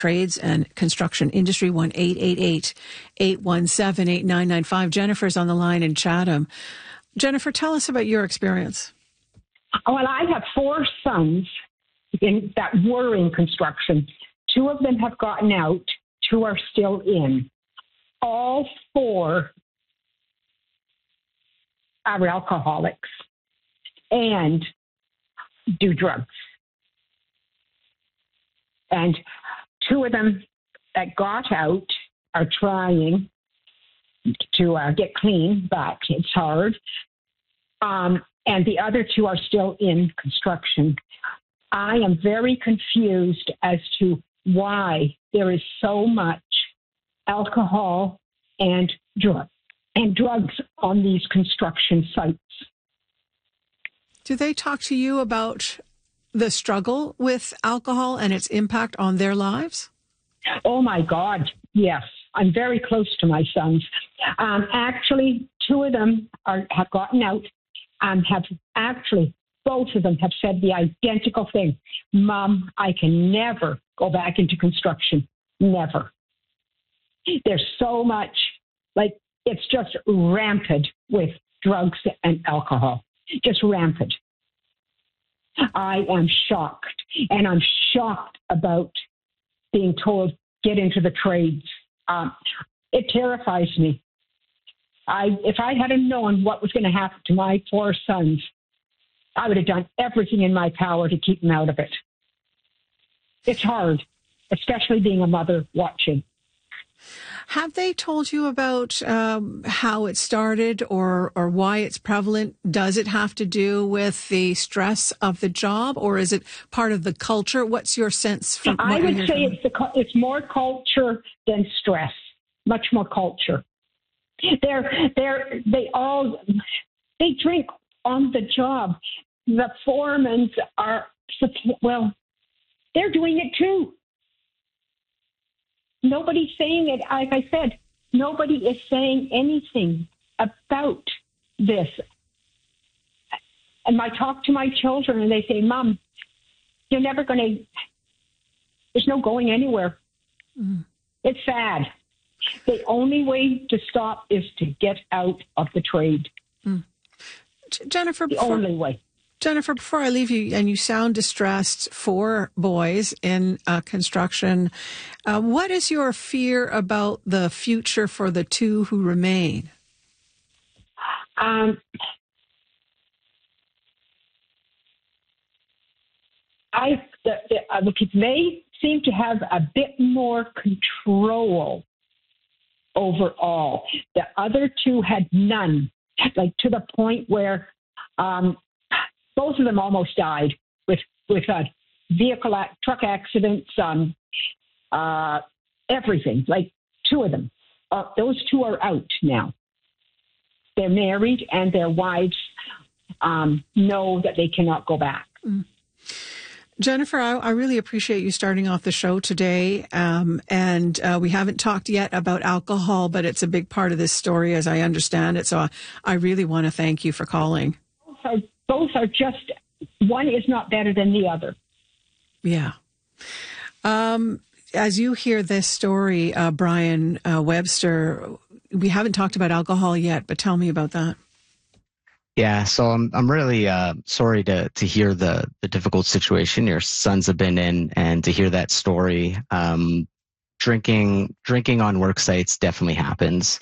trades and construction industry. 1-888-817-8995. Jennifer's on the line in Chatham. Jennifer, tell us about your experience. Well, I have 4 sons that were in construction. 2 of them have gotten out. 2 are still in. All 4 are alcoholics and do drugs. And 2 of them that got out are trying to get clean, but it's hard. And the other 2 are still in construction. I am very confused as to why there is so much alcohol and drugs on these construction sites. Do they talk to you about the struggle with alcohol and its impact on their lives? Oh, my God, yes. I'm very close to my sons. Actually, 2 of them have gotten out and both of them have said the identical thing. Mom, I can never go back into construction. Never. There's so much, it's just rampant with drugs and alcohol. Just rampant. I am shocked. And I'm shocked about being told, get into the trades. It terrifies me. If I had known what was going to happen to my 4 sons, I would have done everything in my power to keep them out of it. It's hard, especially being a mother watching. Have they told you about how it started or why it's prevalent? Does it have to do with the stress of the job, or is it part of the culture? What's your sense from what I would say it's more culture than stress. Much more culture. They drink on the job. The foremans they're doing it too. Nobody's saying it. Like I said, nobody is saying anything about this. And I talk to my children and they say, Mom, there's no going anywhere. Mm. It's sad. The only way to stop is to get out of the trade. Mm. Jennifer, only way. Jennifer, before I leave you, and you sound distressed for boys in construction, what is your fear about the future for the 2 who remain? They seem to have a bit more control overall. The other 2 had none, to the point where both of them almost died with truck accidents, everything. 2 of them. Those 2 are out now. They're married, and their wives know that they cannot go back. Mm. Jennifer, I really appreciate you starting off the show today. And we haven't talked yet about alcohol, but it's a big part of this story as I understand it. So I really want to thank you for calling. Both are just, one is not better than the other. Yeah. As you hear this story, Brian Webster, we haven't talked about alcohol yet, but tell me about that. Yeah, so I'm really sorry to hear the difficult situation your sons have been in, and to hear that story. Drinking on work sites definitely happens.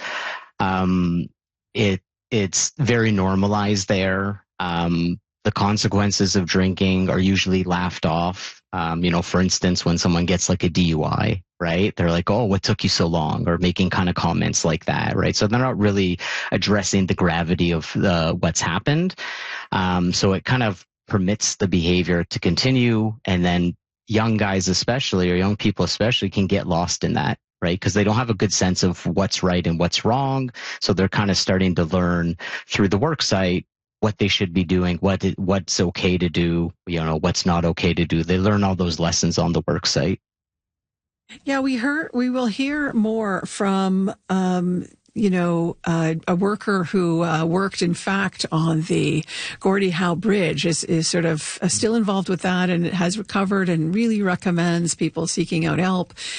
It's very normalized there. The consequences of drinking are usually laughed off. For instance, when someone gets a DUI, right? They're like, oh, what took you so long? Or making kind of comments like that, right? So they're not really addressing the gravity of what's happened. So it kind of permits the behavior to continue. And then young guys especially, or young people especially, can get lost in that, right? Because they don't have a good sense of what's right and what's wrong. So they're kind of starting to learn through the work site what they should be doing, what's okay to do, what's not okay to do. They learn all those lessons on the work site. Yeah, we will hear more from a worker who worked, in fact, on the Gordie Howe Bridge is sort of still involved with that and has recovered and really recommends people seeking out help.